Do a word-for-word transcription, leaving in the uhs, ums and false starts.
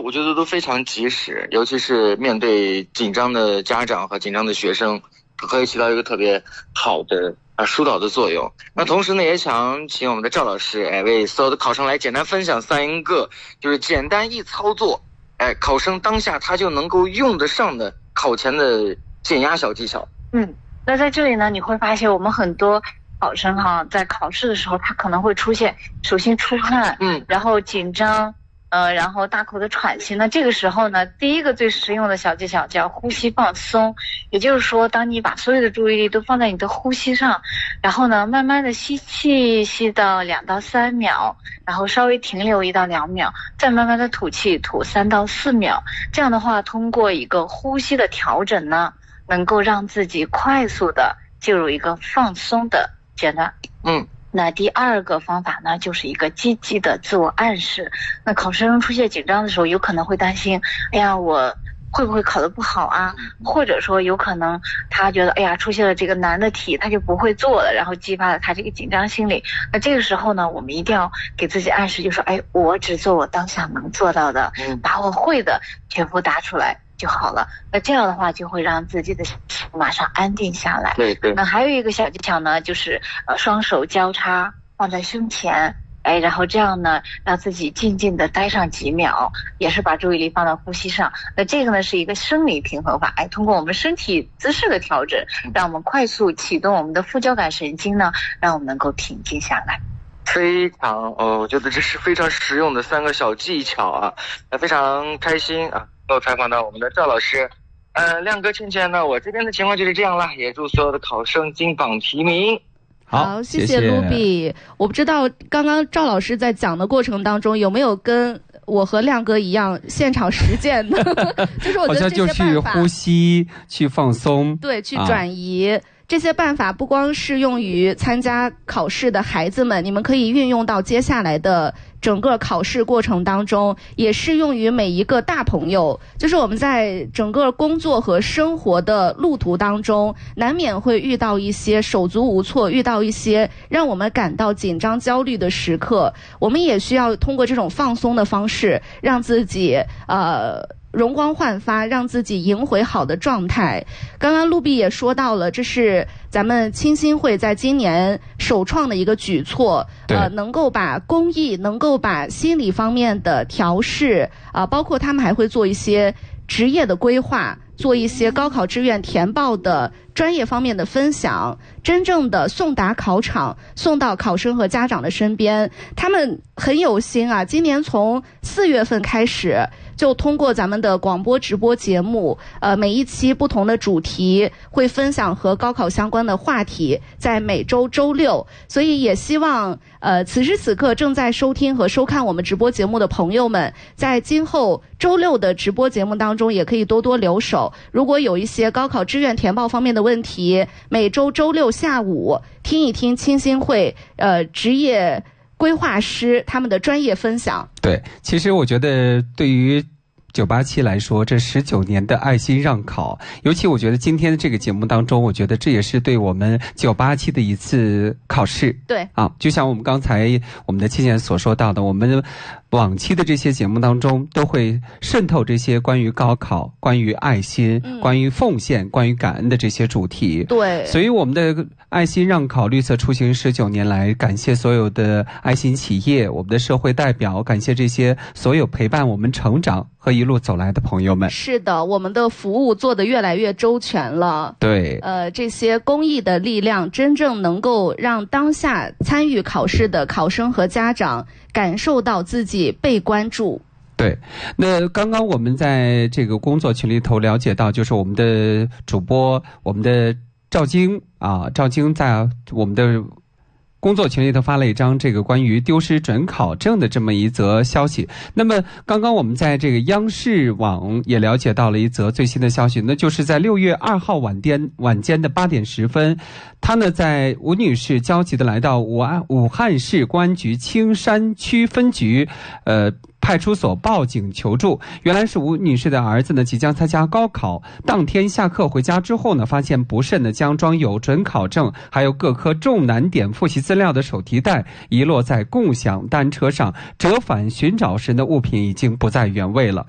我觉得都非常及时，尤其是面对紧张的家长和紧张的学生，可以起到一个特别好的啊疏导的作用。那同时呢，也想请我们的赵老师，哎，为所有的考生来简单分享三个，就是简单易操作，哎，考生当下他就能够用得上的考前的减压小技巧。 嗯，那在这里呢，你会发现我们很多考生哈，在考试的时候，他可能会出现手心出汗，嗯，然后紧张。呃，然后大口的喘息。那这个时候呢，第一个最实用的小技巧叫呼吸放松，也就是说，当你把所有的注意力都放在你的呼吸上，然后呢，慢慢的吸气，吸到两到三秒，然后稍微停留一到两秒，再慢慢的吐气，吐三到四秒。这样的话，通过一个呼吸的调整呢，能够让自己快速的进入一个放松的阶段。嗯。那第二个方法呢，就是一个积极的自我暗示。那考生出现紧张的时候，有可能会担心，哎呀，我会不会考得不好啊？或者说有可能他觉得，哎呀，出现了这个难的题，他就不会做了，然后激发了他这个紧张心理。那这个时候呢，我们一定要给自己暗示，就说，哎，我只做我当下能做到的，把我会的全部答出来就好了。那这样的话就会让自己的马上安定下来。 对对。 那还有一个小技巧呢，就是呃双手交叉放在胸前，哎，然后这样呢，让自己静静的待上几秒，也是把注意力放到呼吸上。那这个呢是一个生理平衡法，哎，通过我们身体姿势的调整，让我们快速启动我们的副交感神经呢，让我们能够平静下来。 非常哦，我觉得这是非常实用的三个小技巧啊，那非常开心啊，能够采访到我们的赵老师。呃，亮哥、倩倩呢，我这边的情况就是这样了，也祝所有的考生金榜题名。 好，谢谢卢比。我不知道刚刚赵老师在讲的过程当中有没有跟我和亮哥一样现场实践的，就是我觉得这些办法好像就去呼吸、去放松， 对，去转移。啊，这些办法不光适用于参加考试的孩子们，你们可以运用到接下来的整个考试过程当中，也适用于每一个大朋友。就是我们在整个工作和生活的路途当中，难免会遇到一些手足无措，遇到一些让我们感到紧张焦虑的时刻，我们也需要通过这种放松的方式，让自己呃容光焕发，让自己赢回好的状态。刚刚陆碧也说到了，这是咱们青新会在今年首创的一个举措，呃，能够把公益，能够把心理方面的调试啊、呃，包括他们还会做一些职业的规划，做一些高考志愿填报的专业方面的分享，真正的送达考场，送到考生和家长的身边。他们很有心啊，今年从四月份开始，就通过咱们的广播直播节目，呃，每一期不同的主题会分享和高考相关的话题，在每周周六。所以也希望呃此时此刻正在收听和收看我们直播节目的朋友们，在今后周六的直播节目当中也可以多多留守。如果有一些高考志愿填报方面的问题，每周周六下午听一听青新会呃职业规划师他们的专业分享。 对，其实我觉得对于九八七来说，这十九年的爱心让考，尤其我觉得今天的这个节目当中，我觉得这也是对我们九八七的一次考试。 对啊，就像我们刚才我们的倩倩所说到的，我们往期的这些节目当中都会渗透这些关于高考、关于爱心、嗯、关于奉献、关于感恩的这些主题。 对， 所以我们的爱心让考绿色出行十九年来，感谢所有的爱心企业，我们的社会代表，感谢这些所有陪伴我们成长和一路走来的朋友们。 是的，我们的服务做得越来越周全了。 对， 呃，这些公益的力量真正能够让当下参与考试的考生和家长感受到自己被关注。 对，那刚刚我们在这个工作群里头了解到，就是我们的主播，我们的赵晶啊，赵晶在我们的工作群里头发了一张这个关于丢失准考证的这么一则消息。那么刚刚我们在这个央视网也了解到了一则最新的消息，那就是在六月二号晚间晚间的八点十分，他呢在吴女士焦急的来到武安武汉市公安局青山区分局呃派出所报警求助。原来是吴女士的儿子呢即将参加高考，当天下课回家之后呢，发现不慎的将装有准考证还有各科重难点复习资料的手提袋遗落在共享单车上，折返寻找时的物品已经不在原位了。